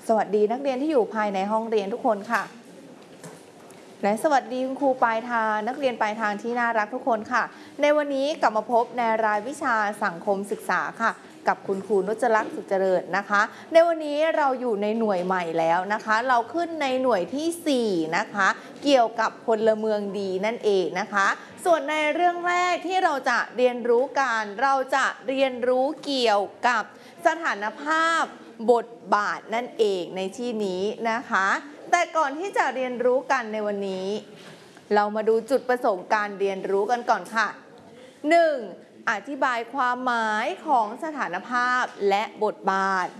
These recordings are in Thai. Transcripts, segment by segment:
สวัสดีนักเรียนที่อยู่ภายในห้องเรียนทุกคนค่ะและสวัสดีคุณครูปลายทางนักเรียนปลายทางที่น่ารักทุกคนค่ะในวันนี้กลับมาพบในรายวิชาสังคมศึกษาค่ะกับคุณครูนุชลักษณ์สุขเจริญนะคะในวันนี้เราอยู่ในหน่วยใหม่แล้วนะคะเราขึ้นในหน่วยที่4นะคะเกี่ยวกับพลเมืองดีนั่นเองนะคะส่วนในเรื่องแรกที่เราจะเรียนรู้กันเราจะเรียนรู้เกี่ยวกับสถานภาพบทบาทนั่นเองในที่นี้นะคะแต่ก่อนที่จะเรียนรู้กันในวันนี้เรามาดูจุดประสงค์การเรียนรู้กันก่อนค่ะ 1. อธิบายความหมายของสถานภาพและบทบาท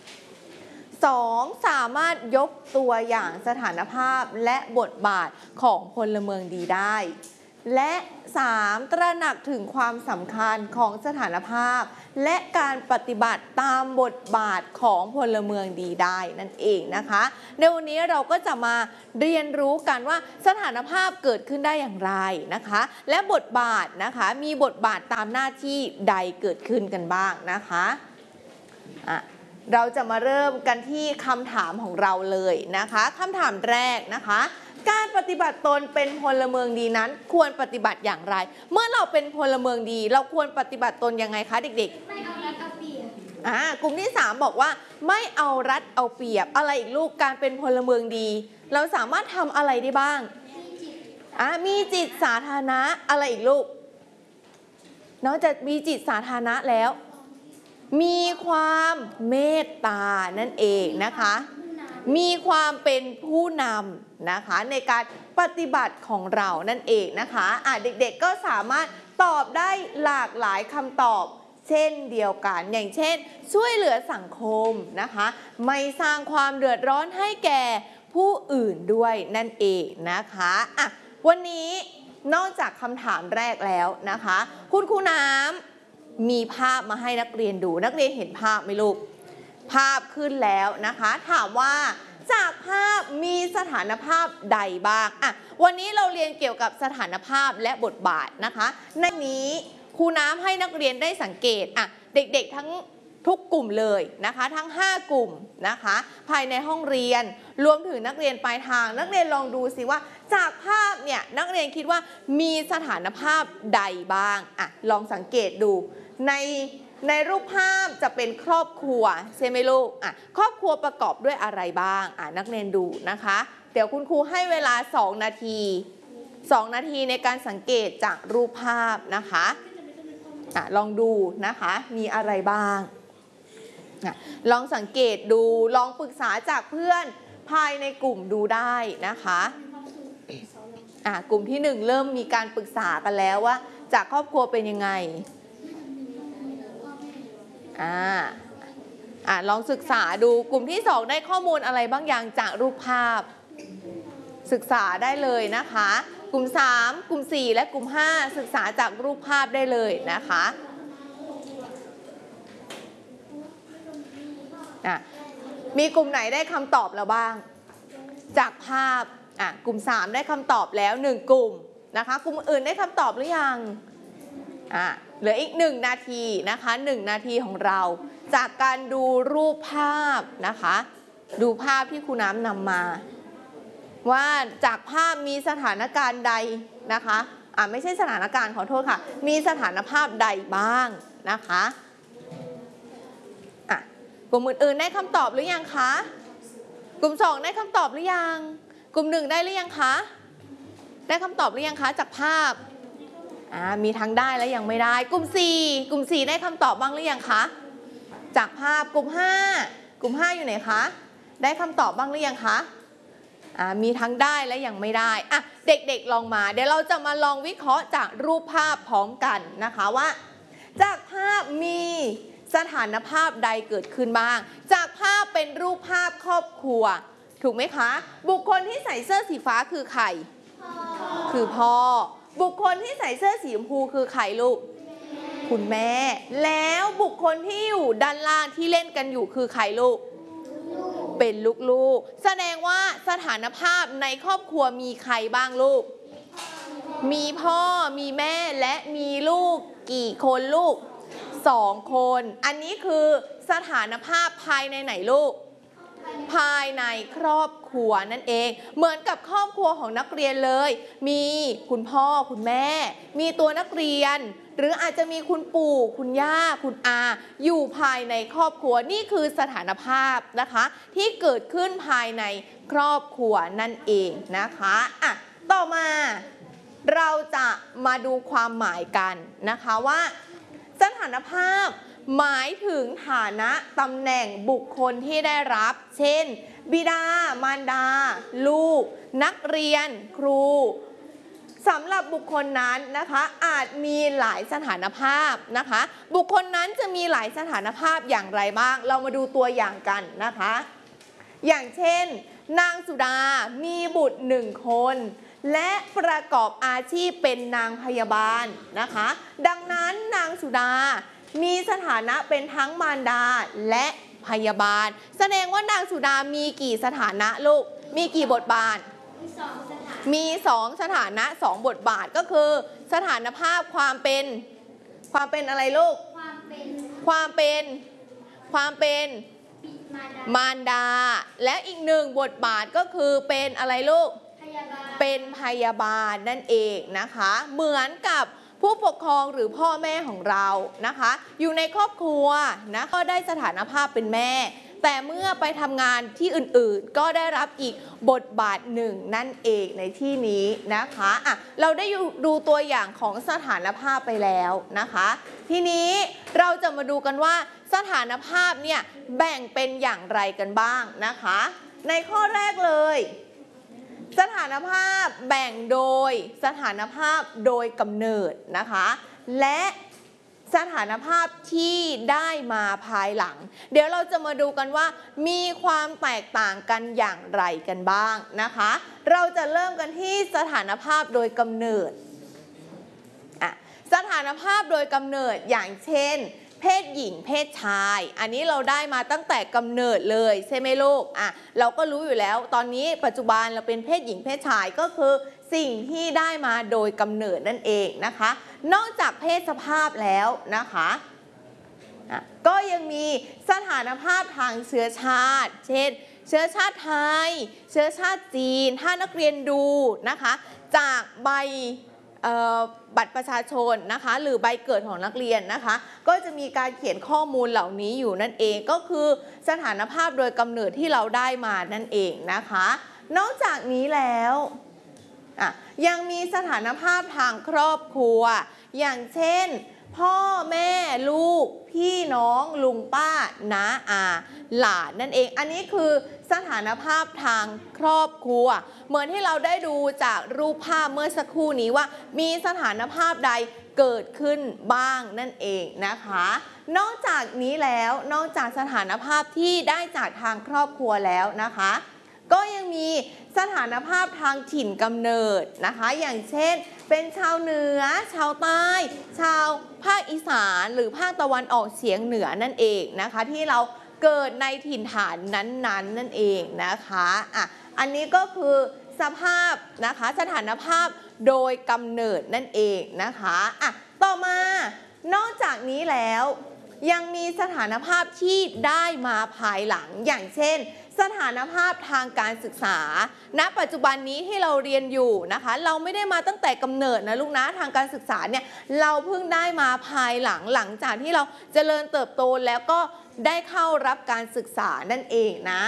2. สามารถยกตัวอย่างสถานภาพและบทบาทของพลเมืองดีได้และ 3. ตระหนักถึงความสำคัญของสถานภาพและการปฏิบัติตามบทบาทของพลเมืองดีได้นั่นเองนะคะในวันนี้เราก็จะมาเรียนรู้กันว่าสถานภาพเกิดขึ้นได้อย่างไรนะคะและบทบาทนะคะมีบทบาทตามหน้าที่ใดเกิดขึ้นกันบ้างนะคะเราจะมาเริ่มกันที่คำถามของเราเลยนะคะคำถามแรกนะคะการปฏิบัติตนเป็นพลเมืองดีนั้นควรปฏิบัติอย่างไรเมื่อเราเป็นพลเมืองดีเราควรปฏิบัติตนยังไงคะเด็กๆไม่เอารัดเอาเปรียบกลุ่มที่3บอกว่าไม่เอารัดเอาเปรียบอะไรอีกลูกการเป็นพลเมืองดีเราสามารถทำอะไรได้บ้างมีจิตสาธารณะอะไรอีกลูกนอกจากมีจิตสาธารณะแล้วมีความเมตตานั่นเองนะคะมีความเป็นผู้นำนะคะในการปฏิบัติของเรานั่นเองนะคะเด็กๆก็สามารถตอบได้หลากหลายคำตอบเช่นเดียวกันอย่างเช่นช่วยเหลือสังคมนะคะไม่สร้างความเดือดร้อนให้แก่ผู้อื่นด้วยนั่นเองนะคะวันนี้นอกจากคำถามแรกแล้วนะคะคุณครูน้ำมีภาพมาให้นักเรียนดูนักเรียนเห็นภาพไหมลูกภาพขึ้นแล้วนะคะถามว่าจากภาพมีสถานภาพใดบ้างวันนี้เราเรียนเกี่ยวกับสถานภาพและบทบาทนะคะในนี้ครูน้ำให้นักเรียนได้สังเกตเด็กๆทั้งทุกกลุ่มเลยนะคะทั้ง5กลุ่มนะคะภายในห้องเรียนรวมถึงนักเรียนปลายทางนักเรียนลองดูสิว่าจากภาพเนี่ยนักเรียนคิดว่ามีสถานภาพใดบ้างลองสังเกตดูในรูปภาพจะเป็นครอบครัวใช่ไหมลูกครอบครัวประกอบด้วยอะไรบ้างนักเรียนดูนะคะเดี๋ยวคุณครูให้เวลา2 นาทีในการสังเกตจากรูปภาพนะคะลองดูนะคะมีอะไรบ้างลองสังเกตดูลองปรึกษาจากเพื่อนภายในกลุ่มดูได้นะคะกลุ่มที่1เริ่มมีการปรึกษากันแล้วว่าจากครอบครัวเป็นยังไงลองศึกษาดูกลุ่มที่2ได้ข้อมูลอะไรบางอย่างจากรูปภาพศึกษาได้เลยนะคะกลุ่ม3กลุ่ม4และกลุ่ม5ศึกษาจากรูปภาพได้เลยนะคะมีกลุ่มไหนได้คำตอบแล้วบ้างจากภาพกลุ่ม3ได้คำตอบแล้ว1กลุ่มนะคะกลุ่มอื่นได้คำตอบหรือยังเหลืออีก1 นาทีนะคะ1 นาทีของเราจากการดูรูปภาพนะคะดูภาพที่ครูน้ำนำมาว่าจากภาพมีสถานการณ์ใดนะคะไม่ใช่สถานการณ์ขอโทษค่ะมีสถานภาพใดบ้างนะคะกลุ่มอื่นๆได้คำตอบหรือยังคะกลุ่ม2ได้คำตอบหรือยังกลุ่ม1ได้หรือยังคะได้คำตอบหรือยังคะจากภาพมีทั้งได้และยังไม่ได้กลุ่ม4ได้คำตอบบ้างหรือยังคะจากภาพกลุ่ม5อยู่ไหนคะได้คำตอบบ้างหรือยังคะมีทั้งได้และยังไม่ได้เด็กๆลองมาเดี๋ยวเราจะมาลองวิเคราะห์จากรูปภาพพร้อมกันนะคะว่าจากภาพมีสถานภาพใดเกิดขึ้นบ้างจากภาพเป็นรูปภาพครอบครัวถูกไหมคะบุคคลที่ใส่เสื้อสีฟ้าคือใครคือพ่อบุคคลที่ใส่เสื้อสีชมพูคือใครลูกคุณแม่แล้วบุคคลที่อยู่ด้านล่างที่เล่นกันอยู่คือใครลูกเป็นลูกๆแสดงว่าสถานภาพในครอบครัวมีใครบ้างลูกมีพ่อมีแม่และมีลูกกี่คนลูก2 คนอันนี้คือสถานภาพภายในไหนลูกภภายในครอบครัวนั่นเองเหมือนกับครอบครัวของนักเรียนเลยมีคุณพ่อคุณแม่มีตัวนักเรียนหรืออาจจะมีคุณปู่คุณย่าคุณอาอยู่ภายในครอบครัวนี่คือสถานภาพนะคะที่เกิดขึ้นภายในครอบครัวนั่นเองนะคะต่อมาเราจะมาดูความหมายกันนะคะว่าสถานภาพหมายถึงฐานะตำแหน่งบุคคลที่ได้รับเช่นบิดามารดาลูกนักเรียนครูสำหรับบุคคลนั้นนะคะอาจมีหลายสถานภาพนะคะบุคคลนั้นจะมีหลายสถานภาพอย่างไรบ้างเรามาดูตัวอย่างกันนะคะอย่างเช่นนางสุดามีบุตร1 คนและประกอบอาชีพเป็นนางพยาบาลนะคะดังนั้นนางสุดามีสถานะเป็นทั้งมารดาและพยาบาลแสดงว่านางสุดามีกี่สถานะลูกมีกี่บทบาทมี2 สถานะ2 บทบาทก็คือสถานภาพความเป็นอะไรลูกความเป็นมารดาและอีก1 บทบาทก็คือเป็นอะไรลูกเป็นพยาบาลนั่นเองนะคะเหมือนกับผู้ปกครองหรือพ่อแม่ของเรานะคะอยู่ในครอบครัวนะก็ได้สถานภาพเป็นแม่แต่เมื่อไปทำงานที่อื่นๆก็ได้รับอีกบทบาทหนึ่งนั่นเองในที่นี้นะคะเราได้ดูตัวอย่างของสถานภาพไปแล้วนะคะทีนี้เราจะมาดูกันว่าสถานภาพเนี่ยแบ่งเป็นอย่างไรกันบ้างนะคะในข้อแรกเลยสถานภาพแบ่งโดยสถานภาพโดยกำเนิดนะคะและสถานภาพที่ได้มาภายหลังเดี๋ยวเราจะมาดูกันว่ามีความแตกต่างกันอย่างไรกันบ้างนะคะเราจะเริ่มกันที่สถานภาพโดยกำเนิดสถานภาพโดยกำเนิดอย่างเช่นเพศหญิงเพศชายอันนี้เราได้มาตั้งแต่กำเนิดเลยใช่ไหมลูกเราก็รู้อยู่แล้วตอนนี้ปัจจุบันเราเป็นเพศหญิงเพศชายก็คือสิ่งที่ได้มาโดยกำเนิดนั่นเองนะคะนอกจากเพศสภาพแล้วนะคะก็ยังมีสถานภาพทางเชื้อชาติเช่นเชื้อชาติไทยเชื้อชาติจีนถ้านักเรียนดูนะคะจากใบบัตรประชาชนนะคะหรือใบเกิดของนักเรียนนะคะก็จะมีการเขียนข้อมูลเหล่านี้อยู่นั่นเองก็คือสถานภาพโดยกำเนิดที่เราได้มานั่นเองนะคะนอกจากนี้แล้วยังมีสถานภาพทางครอบครัวอย่างเช่นพ่อแม่ลูกพี่น้องลุงป้าน้าอาหลานนั่นเองอันนี้คือสถานภาพทางครอบครัวเหมือนที่เราได้ดูจากรูปภาพเมื่อสักครู่นี้ว่ามีสถานภาพใดเกิดขึ้นบ้างนั่นเองนะคะนอกจากนี้แล้วนอกจากสถานภาพที่ได้จากทางครอบครัวแล้วนะคะก็ยังมีสถานภาพทางถิ่นกำเนิดนะคะอย่างเช่นเป็นชาวเหนือชาวใต้ชาวภาคอีสานหรือภาคตะวันออกเฉียงเหนือนั่นเองนะคะที่เราเกิดในถิ่นฐานนั้นนั่นเองนะคะอันนี้ก็คือสภาพนะคะสถานภาพโดยกำเนิดนั่นเองนะคะต่อมานอกจากนี้แล้วยังมีสถานภาพที่ได้มาภายหลังอย่างเช่นสถานภาพทางการศึกษาณปัจจุบันนี้ที่เราเรียนอยู่นะคะเราไม่ได้มาตั้งแต่กำเนิดนะลูกนะทางการศึกษาเนี่ยเราเพิ่งได้มาภายหลังจากที่เราเจริญเติบโตแล้วก็ได้เข้ารับการศึกษานั่นเองนะ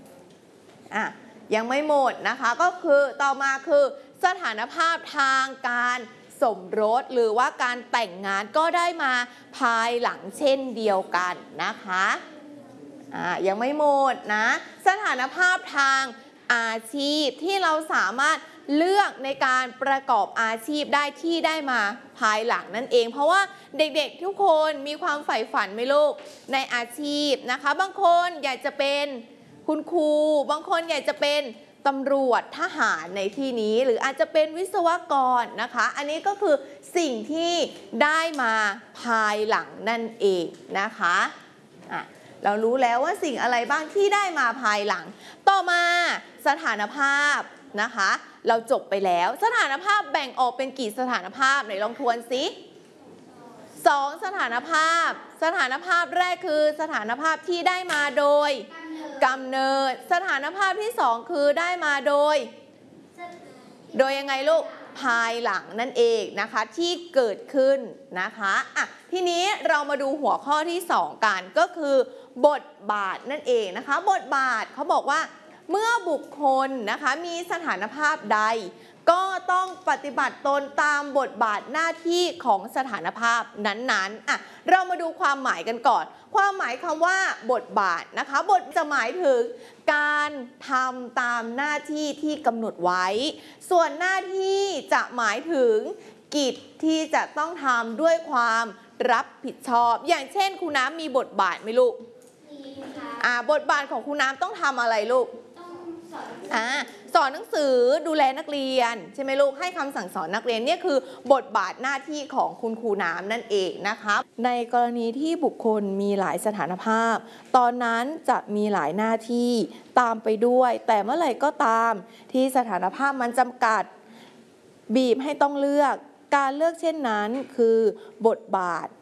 ยังไม่หมดนะคะก็คือต่อมาคือสถานภาพทางการสมรสหรือว่าการแต่งงานก็ได้มาภายหลังเช่นเดียวกันนะคะยังไม่หมดนะสถานภาพทางอาชีพที่เราสามารถเลือกในการประกอบอาชีพได้ที่ได้มาภายหลังนั่นเองเพราะว่าเด็กๆทุกคนมีความใฝ่ฝันไหมลูกในอาชีพนะคะบางคนอยากจะเป็นคุณครูบางคนอยากจะเป็นตำรวจทหารในที่นี้หรืออาจจะเป็นวิศวกรนะคะอันนี้ก็คือสิ่งที่ได้มาภายหลังนั่นเองนะคะเรารู้แล้วว่าสิ่งอะไรบ้างที่ได้มาภายหลังต่อมาสถานภาพนะคะเราจบไปแล้วสถานภาพแบ่งออกเป็นกี่สถานภาพไหนลองทวนสิ2 สถานภาพแรกคือสถานภาพที่ได้มาโดยกำเนิดสถานภาพที่สองคือได้มาโดยยังไงลูกภายหลังนั่นเองนะคะที่เกิดขึ้นนะคะทีนี้เรามาดูหัวข้อที่2กันก็คือบทบาทนั่นเองนะคะบทบาทเขาบอกว่าเมื่อบุคคลนะคะมีสถานภาพใดก็ต้องปฏิบัติตนตามบทบาทหน้าที่ของสถานภาพนั้นๆเรามาดูความหมายกันก่อนความหมายคำว่าบทบาทนะคะบทจะหมายถึงการทำตามหน้าที่ที่กำหนดไว้ส่วนหน้าที่จะหมายถึงกิจที่จะต้องทำด้วยความรับผิดชอบอย่างเช่นครูน้ำมีบทบาทไหมลูกมีค่ะบทบาทของครูน้ำต้องทำอะไรลูกสอนหนังสือดูแลนักเรียนใช่ไหมลูกให้คำสั่งสอนนักเรียนเนี่ยคือบทบาทหน้าที่ของคุณครูน้ำนั่นเองนะคะในกรณีที่บุคคลมีหลายสถานภาพตอนนั้นจะมีหลายหน้าที่ตามไปด้วยแต่เมื่อไหร่ก็ตามที่สถานภาพมันจำกัดบีบให้ต้องเลือกการเลือกเช่นนั้นคือบทบาท